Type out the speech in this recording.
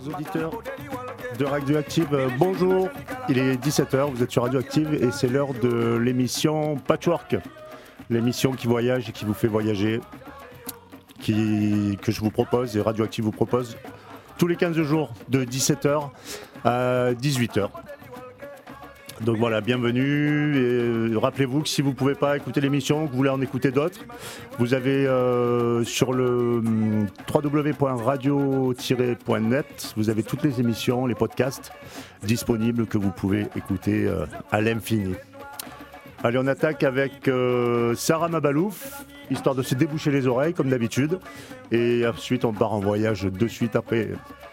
Auditeurs de Radioactive, bonjour, il est 17h, vous êtes sur Radioactive et c'est l'heure de l'émission Patchwork, l'émission qui voyage et qui vous fait voyager, que je vous propose et Radioactive vous propose tous les 15 jours de 17h à 18h. Donc voilà, bienvenue et rappelez-vous que si vous ne pouvez pas écouter l'émission, que vous voulez en écouter d'autres, vous avez sur le www.radio-net, vous avez toutes les émissions, les podcasts disponibles que vous pouvez écouter à l'infini. Allez, on attaque avec Sarah Mabalouf, histoire de se déboucher les oreilles comme d'habitude, et ensuite on part en voyage de suite après